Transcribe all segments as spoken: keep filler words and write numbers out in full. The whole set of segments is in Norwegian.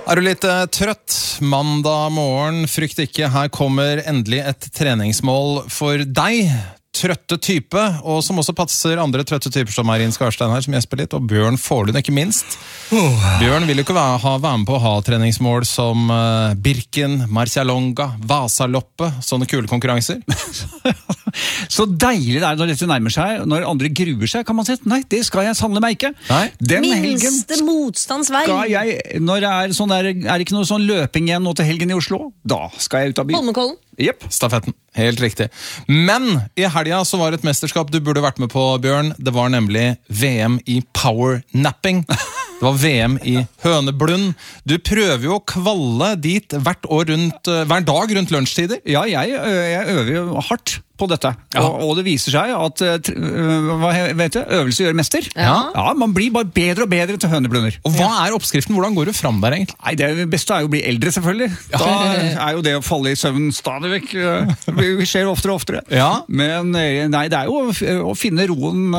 Er du litt uh, trøtt? Mandag morgen, frykt ikke, her kommer endelig et treningsmål for deg. Trøtte type, og som også passer andre trøtte typer som Eirin Skarstein her, som gjesper litt, og Bjørn Forlund ikke minst. Oh. Bjørn vil jo ikke være, ha, være med på å ha treningsmål som uh, Birken, Marcialonga, Vasaloppet, sånne kule konkurranser. Så deilig det er når dette nærmer seg, når andre gruer seg, kan man si, nei, det skal jeg sannelig meg ikke. Nei. Den Minste helgen motstandsvei. skal jeg, når det er sånn der, er det ikke noe sånn løping igjen nå til helgen i Oslo, da skal jeg ut av byen. Holmenkollen. Yep. Stafetten, helt riktig. Men i helga så var et mesterskap du burde vært med på, Bjørn. Det var nemlig V M i powernapping. Det var V M i høneblund. Du prøver jo å kvalle dit hvert år rundt, hver dag rundt lunsjtider. Ja, jeg, jeg øver jo hardt på dette, ja. og, og det viser seg at hva vet jeg, øvelse gjør mester. Ja. Ja, man blir bare bedre og bedre til høneblunder. Og hva er oppskriften? Hvordan går du fram der egentlig? Nei, det beste er jo å bli eldre selvfølgelig. Da er jo det å falle i søvn stadig vekk. Vi skjer oftere og oftere. Ja. Men nei, det er jo å finne roen,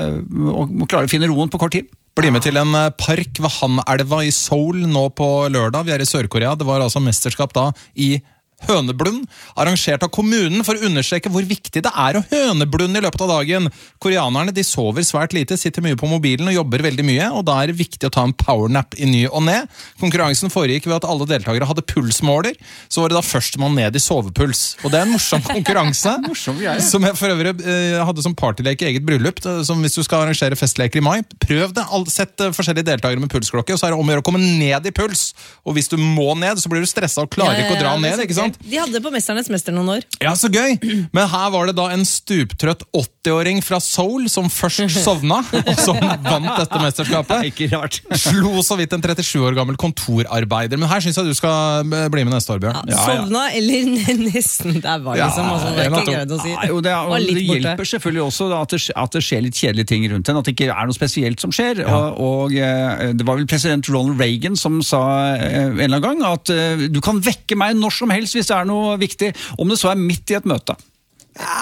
å klare å finne roen på kort tid. Bli med til en park ved Hanelva i Seoul nå på lørdag. Vi er i Sør-Korea. Det var altså mesterskap da i høneblund, arrangert av kommunen for å understreke hvor viktig det er å høneblunde i løpet av dagen. Koreanerne de sover svært lite, sitter mye på mobilen og jobber veldig mye, og da er det viktig å ta en powernap i ny og ned. Konkurransen foregikk ved at alle deltakere hadde pulsmåler, så var det da først man ned i sovepuls. Og det er en morsom konkurranse, morsom, ja, ja. som jeg for øvrig eh, hadde som partylek i eget bryllup, som hvis du skal arrangere festleker i mai, prøv det, sett forskjellige deltakere med pulsklokke, og så er det om å gjøre å komme ned i puls. Og hvis du må ned, så blir du stresset og klarer ikke å dra ned, ikke sant? De hadde på Mesternes mester noen år. Ja, så gøy! Men her var det da en stuptrøtt åtti-åring fra Seoul som først sovna, og som vant dette mesterskapet. Ikke rart. Slo så vidt en trettisju år gammel kontorarbeider. Men her synes jeg du skal bli med neste år, Bjørn. Ja, sovna eller nesten der var liksom. Ja, altså, det er en av ikke to. greit å si. Nei, og det, er, og det hjelper selvfølgelig også da, at, det, at det skjer litt kjedelige ting rundt den, at det ikke er noe spesielt som skjer. Ja. Og, og det var vel president Ronald Reagan som sa en eller annen gang at du kan vekke meg når som helst hvis det er noe viktig, om det så er midt i et møte. Ja,